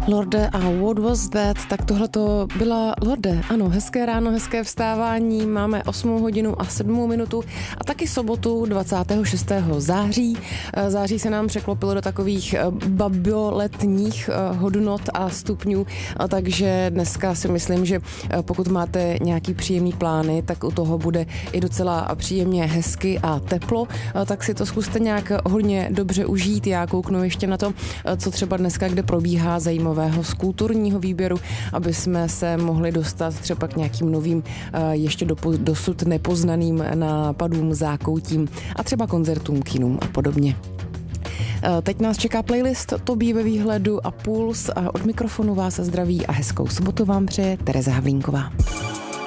Lorde a What Was That? Tak tohle to byla Lorde. Ano, hezké ráno, hezké vstávání. Máme 8 hodinu a 7 minutu a taky sobotu 26. září. Září se nám překlopilo do takových babioletních hodnot a stupňů, takže dneska si myslím, že pokud máte nějaký příjemný plány, tak u toho bude i docela příjemně hezky a teplo, tak si to zkuste nějak hodně dobře užít. Já kouknu ještě na to, co třeba dneska kde probíhá zajímavého z kulturního výběru, aby jsme se mohli dostat třeba k nějakým novým, ještě dosud nepoznaným nápadům, zákoutím a třeba koncertům, kinům a podobně. Teď nás čeká playlist Tobí ve výhledu a Puls a od mikrofonu vás zdraví a hezkou sobotu vám přeje Tereza Havlínková.